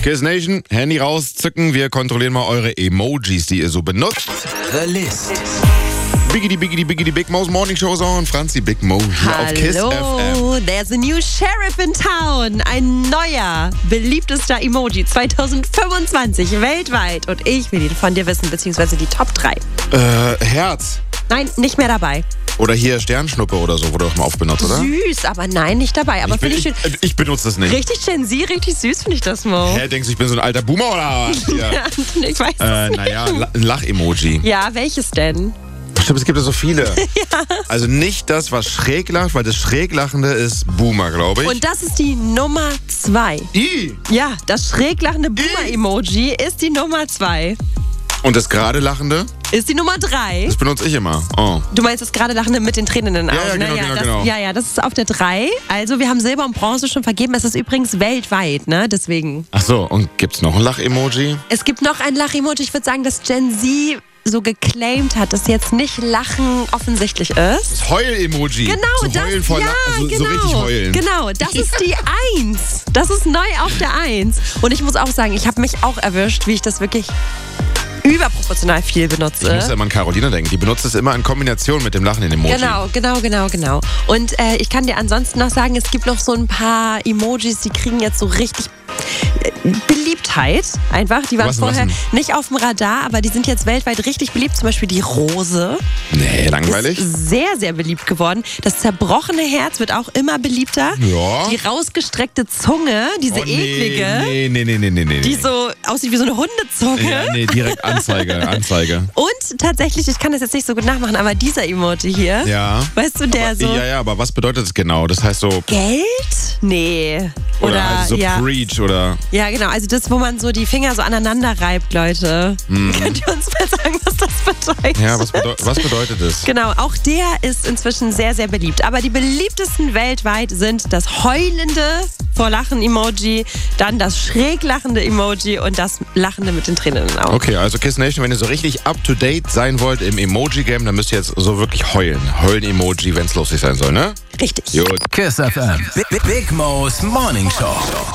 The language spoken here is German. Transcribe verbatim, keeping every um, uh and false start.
Kiss Nation, Handy rauszücken. Wir kontrollieren mal eure Emojis, die ihr so benutzt. The List. Biggity, biggity, biggity, Big Mo's Morning Show on. Franzi Big Mo hier auf Kiss F M. Hallo, there's a new sheriff in town. Ein neuer, beliebtester Emoji zwanzig fünfundzwanzig weltweit. Und ich will ihn von dir wissen, beziehungsweise die Top drei. Äh, Herz. Nein, nicht mehr dabei. Oder hier Sternschnuppe oder so, wurde doch mal oft benutzt, oder? Süß, aber nein, nicht dabei. Aber Ich, bin, finde ich ich, schön. ich benutze das nicht. Richtig Gen Z, richtig süß finde ich das, Mo. Hä, denkst du, ich bin so ein alter Boomer oder was? Ja, Ja, ich weiß äh, es nicht. naja, La- ein Lach-Emoji. Ja, welches denn? Stimmt, es gibt ja so viele. Also nicht das, was schräg lacht, weil das schräg lachende ist Boomer, glaube ich. Und das ist die Nummer zwei. I. Ja, das schräg lachende Boomer-Emoji ist die Nummer zwei. Und das gerade lachende, Ist die Nummer drei. das benutze ich immer. Oh. Du meinst das gerade lachende mit den Tränen in den Augen, Ja, ja, genau, ne? genau, das, genau. Ja, ja, das ist auf der drei. Also wir haben Silber und Bronze schon vergeben. Es ist übrigens weltweit, ne? Deswegen. Ach so, und gibt's noch ein Lach-Emoji? Es gibt noch ein Lach-Emoji. Ich würde sagen, dass Gen Z so geclaimed hat, dass jetzt nicht Lachen offensichtlich ist. Das Heul-Emoji. Genau, so das, heulen vor ja, La- also genau, so richtig heulen. Genau, das ist die Eins. Das ist neu auf der Eins. Und ich muss auch sagen, ich habe mich auch erwischt, wie ich das wirklich überproportional viel Ich benutze. muss ja immer an Carolina denken. Die benutzt es immer in Kombination mit dem lachenden Emoji. Genau, genau, genau, genau. Und äh, ich kann dir ansonsten noch sagen, es gibt noch so ein paar Emojis, die kriegen jetzt so richtig äh, Beliebtheit einfach. Die waren Was- vorher was nicht auf dem Radar, aber die sind jetzt weltweit richtig beliebt. Zum Beispiel die Rose Nee, langweilig. ist sehr, sehr beliebt geworden. Das zerbrochene Herz wird auch immer beliebter. Ja. Die rausgestreckte Zunge, diese Oh, nee, eklige, Nee, nee, nee, nee, nee, nee. die so aussieht wie so eine Hundezunge. Ja, nee, direkt Anzeige, Anzeige. Und tatsächlich, ich kann das jetzt nicht so gut nachmachen, aber dieser Emoji hier, Ja. weißt du, der so... Ja, ja, aber was bedeutet das genau? Das heißt so, Geld? Nee. oder, Oder, also so ja. Preach oder... Ja, genau. Also das, wo man so die Finger so aneinander reibt, Leute. Könnt ihr uns mal sagen, was das bedeutet? Mhm. Ja, was, bedeu was bedeutet das? Genau, auch der ist inzwischen sehr, sehr beliebt. Aber die beliebtesten weltweit sind das heulende vor Lachen-Emoji, dann das schräg lachende Emoji und das lachende mit den Tränen in den Augen. Okay, also Kiss Nation, wenn ihr so richtig up-to-date sein wollt im Emoji-Game, dann müsst ihr jetzt so wirklich heulen. Heulen-Emoji, wenn es lustig sein soll, ne? Richtig. Gut. Kiss F M. Big, Big Mo's Morning Show.